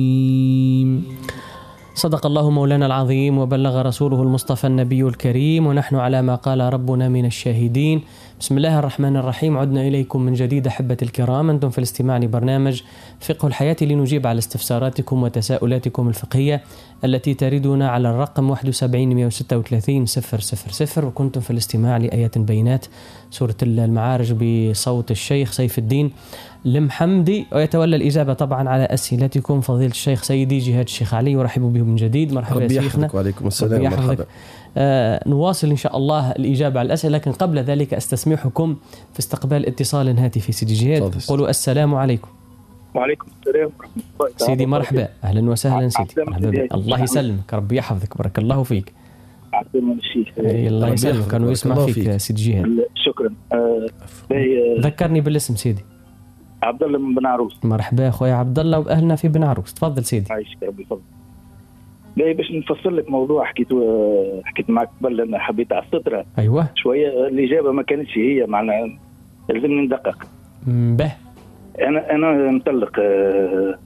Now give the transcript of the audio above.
صدق الله مولانا العظيم وبلغ رسوله المصطفى النبي الكريم، ونحن على ما قال ربنا من الشاهدين. بسم الله الرحمن الرحيم. عدنا إليكم من جديد أحبة الكرام، أنتم في الاستماع لبرنامج فقه الحياة لنجيب على استفساراتكم وتساؤلاتكم الفقهية التي تردنا على الرقم 71 136 000، وكنتم في الاستماع لآيات بينات سورة المعارج بصوت الشيخ سيف الدين المحمدي، ويتولى الإجابة طبعا على أسئلتكم فضيلة الشيخ سيدي جهاد الشيخ علي، ورحبوا به من جديد. مرحبا يا شيخنا. وعليكم السلام. مرحبا. نواصل إن شاء الله الإجابة على الأسئلة، لكن قبل ذلك أستسمحكم في استقبال اتصال هاتفي. سيدي جهاد، قولوا السلام عليكم. وعليكم السلام ورحمة الله. سيدي مرحبا، أهلا وسهلا سيدي. مرحبا، الله يسلمك، ربي يحفظك، بارك الله فيك. الله يسلمك، كانوا يسمع فيك سيدي جهاد. شكرا. ذكرني بالاسم سيدي. عبد الله من بن عروس. مرحبا اخويا عبد الله واهلنا في بن عروس، تفضل سيدي. عايشك ربي يفضل. باش نفصل لك موضوع حكيت معك قبل، انا حبيت على السترة. ايوه شويه الاجابه ما كانتش هي، معناها لازمني ندقق. به انا مطلق